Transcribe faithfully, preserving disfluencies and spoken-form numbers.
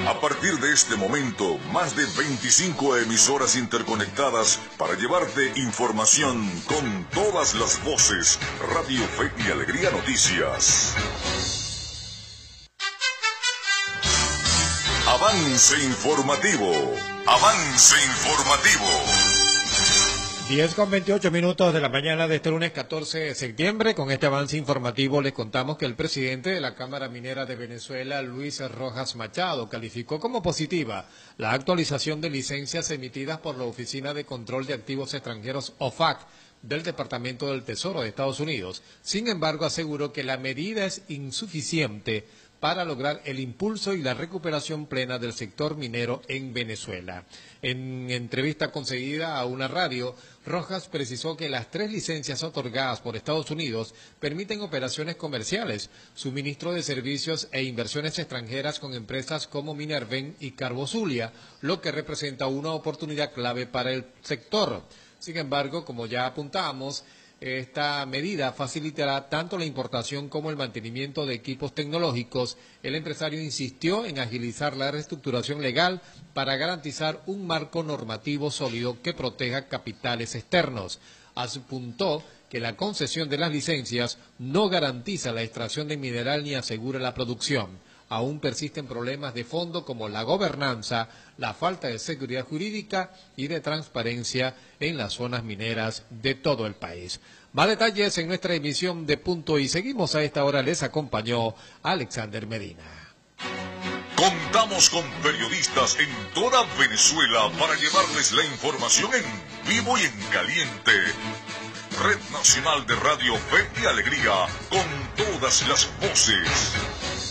A partir de este momento, más de veinticinco emisoras interconectadas para llevarte información con todas las voces. Radio Fe y Alegría Noticias. Avance informativo. Avance informativo. diez con veintiocho minutos de la mañana de este lunes catorce de septiembre. Con este avance informativo les contamos que el presidente de la Cámara Minera de Venezuela, Luis Rojas Machado, calificó como positiva la actualización de licencias emitidas por la Oficina de Control de Activos Extranjeros, O F A C, del Departamento del Tesoro de Estados Unidos. Sin embargo, aseguró que la medida es insuficiente para lograr el impulso y la recuperación plena del sector minero en Venezuela. En entrevista concedida a una radio, Rojas precisó que las tres licencias otorgadas por Estados Unidos permiten operaciones comerciales, suministro de servicios e inversiones extranjeras con empresas como Minerven y Carbozulia, lo que representa una oportunidad clave para el sector. Sin embargo, como ya apuntamos, esta medida facilitará tanto la importación como el mantenimiento de equipos tecnológicos. El empresario insistió en agilizar la reestructuración legal para garantizar un marco normativo sólido que proteja capitales externos. Apuntó que la concesión de las licencias no garantiza la extracción de mineral ni asegura la producción. Aún persisten problemas de fondo como la gobernanza, la falta de seguridad jurídica y de transparencia en las zonas mineras de todo el país. Más detalles en nuestra emisión de Punto y seguimos. A esta hora les acompañó Alexander Medina. Contamos con periodistas en toda Venezuela para llevarles la información en vivo y en caliente. Red Nacional de Radio Fe y Alegría, con todas las voces.